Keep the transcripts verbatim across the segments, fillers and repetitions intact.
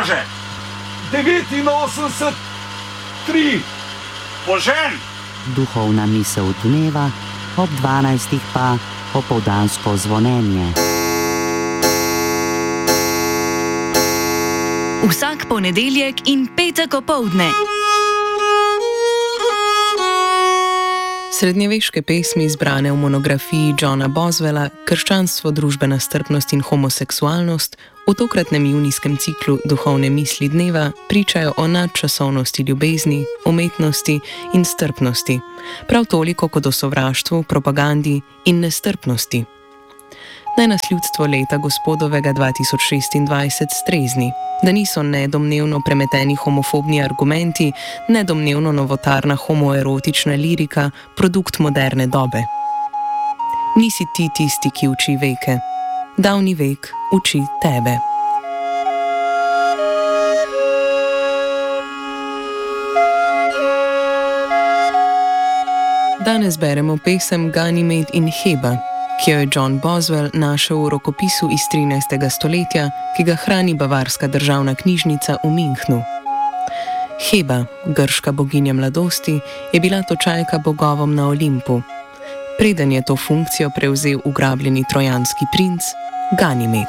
kaže? devetinosemdeset tri. Požen! Duhovna misel dneva, ob dvanajstih pa opoldansko zvonjenje. Vsak ponedeljek in petek opoldne. Srednjeveške pesmi zbrane v monografiji Johna Boswella Krščanstvo, družbena strpnost in homoseksualnost v tokratnem junijskem ciklu Duhovne misli dneva pričajo o nadčasovnosti ljubezni, umetnosti in strpnosti, prav toliko kot o sovraštvu, propagandi in nestrpnosti. Naj nas ljudstvo leta gospodovega dva tisoč šestindvajset strezni, da niso nedomnevno premeteni homofobni argumenti, nedomnevno novotarna homoerotična lirika, produkt moderne dobe. Nisi ti tisti, ki uči veke. Davni vek uči tebe. Danes beremo pesem Ganymede in Heba, ki jo je John Boswell našel v rokopisu iz trinajstega stoletja, ki ga hrani Bavarska državna knjižnica v Münchnu. Heba, grška boginja mladosti, je bila točajka bogovom na Olimpu. Preden je to funkcijo prevzel ugrabljeni trojanski princ Ganymed.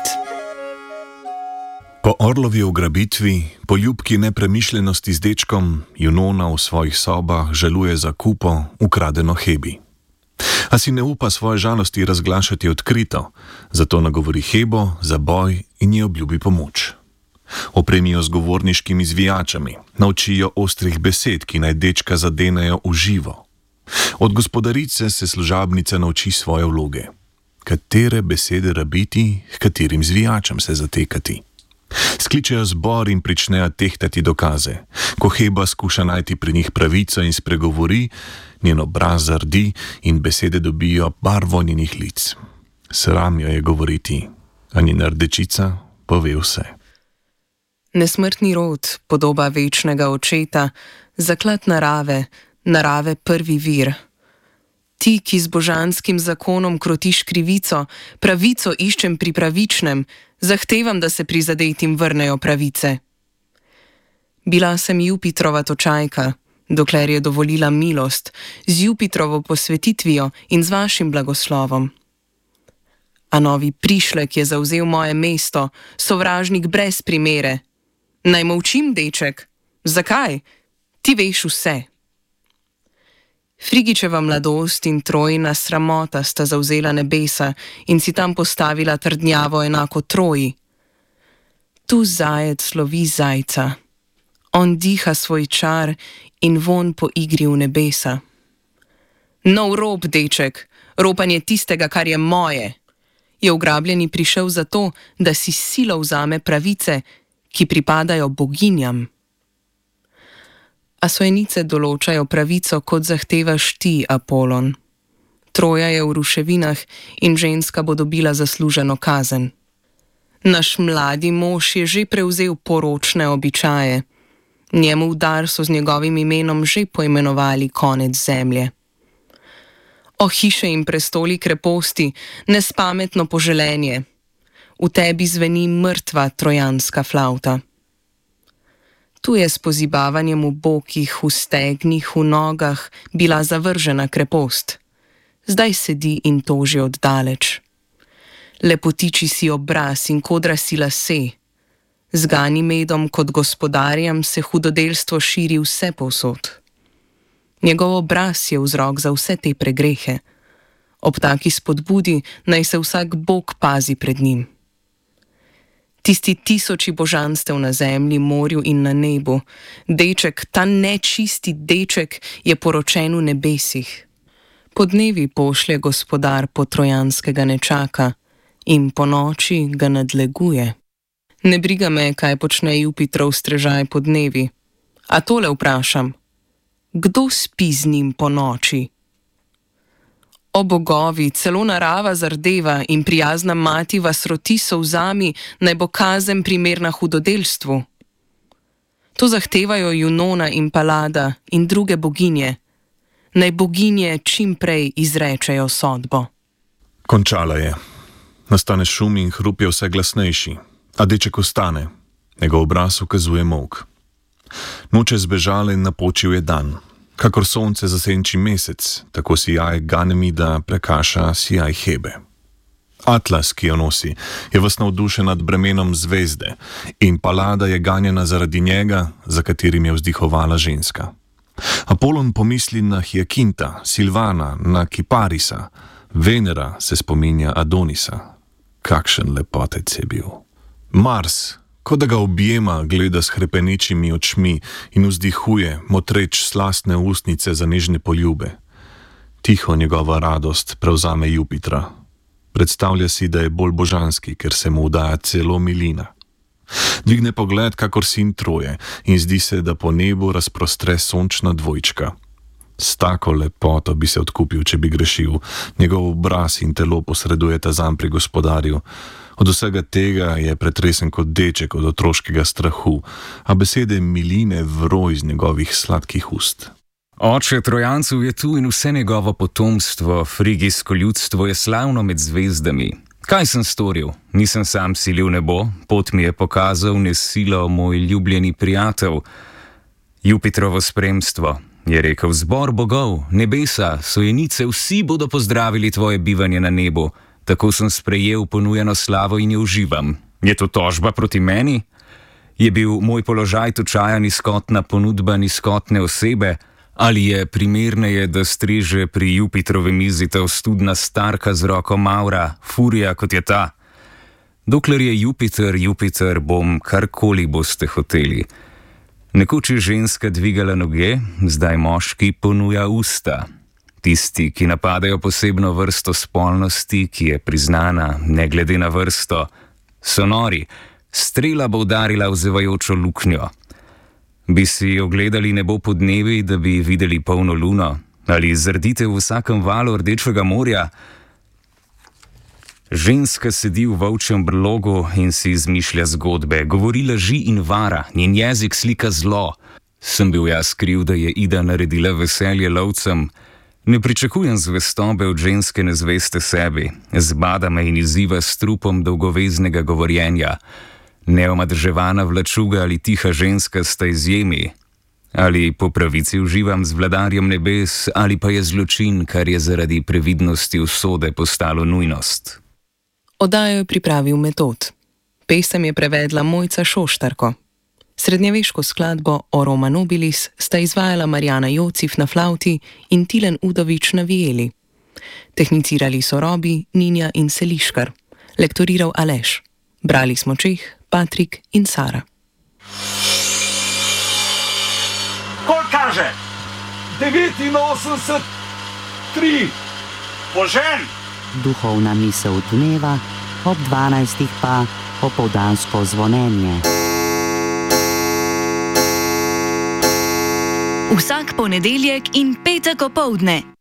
Po orlovi ugrabitvi, po ljubki nepremišljenosti z dečkom, Junona v svojih sobah žaluje za kupo, ukradeno Hebi. A si ne upa svoje žalosti razglašati odkrito, zato nagovori Hebo za boj in ji obljubi pomoč. Opremijo z govorniškimi zvijačami, naučijo ostrih besed, ki naj dečka zadenejo v živo. Od gospodarice se služabnica nauči svoje vloge. Katere besede rabiti, h katerim zvijačem se zatekati. Skličejo zbor in pričnejo tehtati dokaze. Ko Heba skuša najti pri njih pravico in spregovori, njen obraz zardi in besede dobijo barvo njenih lic. Sram jo je govoriti, a njena rdečica pove vse. Nesmrtni rod, podoba večnega očeta, zaklad narave, narave prvi vir. Ti, ki z božanskim zakonom krotiš krivico, pravico iščem pri pravičnem, zahtevam, da se prizadetim vrnejo pravice. Bila sem Jupitrova točajka, dokler je dovolila milost, z Jupitrovo posvetitvijo in z vašim blagoslovom. A novi prišlek je zavzel moje mesto, sovražnik brez primere. Naj molčim, deček? Zakaj? Ti veš vse. Frigičeva mladost in trojna sramota sta zavzela nebesa in si tam postavila trdnjavo enako Troji. Tu zajec lovi zajca. On diha svoj čar in von po igri v nebesa. Nov rob, deček, ropanje tistega, kar je moje. Je ugrabljeni prišel zato, da si silo vzame pravice, ki pripadajo boginjam. A sojenice določajo pravico, kot zahtevaš ti, Apolon. Troja je v ruševinah in ženska bo dobila zasluženo kazen. Naš mladi mož je že prevzel poročne običaje. Njemu v dar so z njegovim imenom že poimenovali konec zemlje. O hiše in prestoli kreposti, nespametno poželenje. V tebi zveni mrtva trojanska flavta. Tu je s pozibavanjem v bokih, v stegnih, v nogah bila zavržena krepost. Zdaj sedi in toži oddaleč. Lepotiči si obraz in kodra si lase. Z Ganymedom kot gospodarjem se hudodelstvo širi vse povsod. Njegov obraz je vzrok za vse te pregrehe. Ob taki spodbudi naj se vsak bog pazi pred njim. Tisti tisoči božanstev na zemlji, morju in na nebu. Deček, ta nečisti deček je poročen v nebesih. Po dnevi pošlje gospodar po trojanskega nečaka in po noči ga nadleguje. Ne briga me, kaj počne Jupitrov strežaj po dnevi. A tole vprašam. Kdo spi z njim po noči? O bogovi, celo narava zardeva in prijazna mati vas roti solzami, naj bo kazen primerna hudodelstvu. To zahtevajo Junona in Palada in druge boginje. Naj boginje čim prej izrečejo sodbo. Končala je. Nastane šum in hrup je vse glasnejši, a deček ostane. Njegov obraz ukazuje molk. Noč je zbežala in napočil je dan. Kakor sonce zasenči mesec, tako sijaj Ganemida prekaša sijaj Hebe. Atlas, ki jo nosi, je vas navdušen nad bremenom zvezde in Palada je ganjena zaradi njega, za katerim je vzdihovala ženska. Apolon pomisli na Hyakinta, Silvana, na Kiparisa, Venera se spominja Adonisa. Kakšen lepotec je bil. Mars, kot da ga objema, gleda s hrepenečimi očmi in vzdihuje, motreč slastne ustnice za nežne poljube. Tiho njegova radost prevzame Jupitra. Predstavlja si, da je bolj božanski, ker se mu vdaja celo milina. Dvigne pogled kakor sin Troje in zdi se, da po nebu razprostre sončna dvojčka. S tako lepoto bi se odkupil, če bi grešil. Njegov obraz in telo posredujeta zanj pri gospodarju. Od vsega tega je pretresen kot deček od otroškega strahu, a besede miline vro iz njegovih sladkih ust. Oče Trojancev je tu in vse njegovo potomstvo, frigijsko ljudstvo je slavno med zvezdami. Kaj sem storil? Nisem sam silil nebo, pot mi je pokazal nesilo moj ljubljeni prijatelj. Jupitrovo spremstvo, je rekel, zbor bogov, nebesa, sojenice, vsi bodo pozdravili tvoje bivanje na nebu. Tako sem sprejel ponujeno slavo in jo uživam. Je to tožba proti meni? Je bil moj položaj točaja nizkotna ponudba nizkotne osebe? Ali je primerneje, da striže pri Jupitrovi mizi ta ostudna starka z roko Maura, furija kot je ta? Dokler je Jupiter, Jupiter, bom karkoli boste hoteli. Nekoč je ženska dvigala noge, zdaj moški ponuja usta. Tisti, ki napadajo posebno vrsto spolnosti, ki je priznana ne glede na vrsto, so nori. Strela bo udarila v zevajočo luknjo. Bi si ogledali nebo podnevi, da bi videli polno luno? Ali zrdite v vsakem valu Rdečega morja? Ženska sedi v volčjem brlogu in si izmišlja zgodbe, govori laži in vara, njen jezik slika zlo. Sem bil jaz kriv, da je Ida naredila veselje lovcem? Ne pričakujem zvestobe od ženske nezveste sebi, zbada me in izziva s trupom dolgoveznega govorjenja. Neomadeževana vlačuga ali tiha ženska sta izjemi. Ali po pravici uživam z vladarjem nebes, ali pa je zločin, kar je zaradi previdnosti usode postalo nujnost. Oddajo je pripravil Metod. Pesem je prevedla Mojca Šoštarko. Srednjeveško skladbo O Roma Nobilis sta izvajala Marjana Jocif na flauti in Tilen Udovič na vieli. Tehnicirali so Robi, Ninja in Seliškar. Lektoriral Aleš. Brali smo Čeh, Patrik in Sara. Kol kaže? devetinosemdeset tri. Požen! Duhovna misel dneva, ob dvanajstih pa opoldansko zvonjenje. Vsak ponedeljek in petek opoldne.